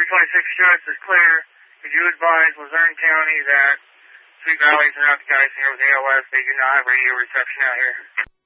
326 show, this is clear. Could you advise Luzerne County that Sweet Valley is enough guys and everything else, they do not have radio reception out here?